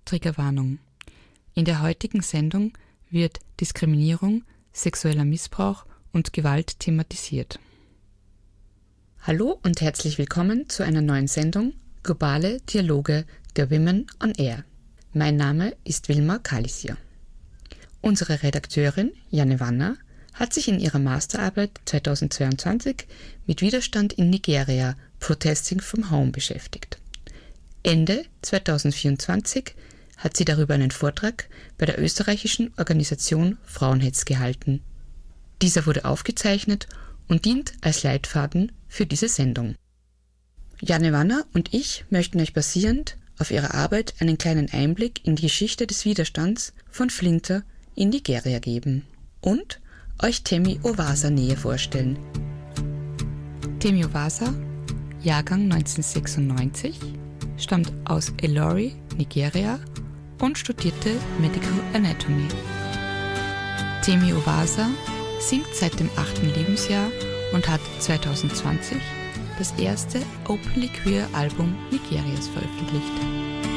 Triggerwarnung. In der heutigen Sendung wird Diskriminierung, sexueller Missbrauch und Gewalt thematisiert. Hallo und herzlich willkommen zu einer neuen Sendung Globale Dialoge der Women on Air. Mein Name ist Wilma Kalisier. Unsere Redakteurin Janne Wanner hat sich in ihrer Masterarbeit 2022 mit Widerstand in Nigeria, Protesting from Home beschäftigt. Ende 2024 hat sie darüber einen Vortrag bei der österreichischen Organisation Frauenhetz gehalten. Dieser wurde aufgezeichnet und dient als Leitfaden für diese Sendung. Janne Wanner und ich möchten euch basierend auf ihrer Arbeit einen kleinen Einblick in die Geschichte des Widerstands von Flinter in Nigeria geben und euch Temi Owasa näher vorstellen. Temi Owasa, Jahrgang 1996, stammt aus Ilori, Nigeria und studierte Medical Anatomy. Temi Owasa singt seit dem 8. Lebensjahr und hat 2020 das erste Openly Queer Album Nigerias veröffentlicht.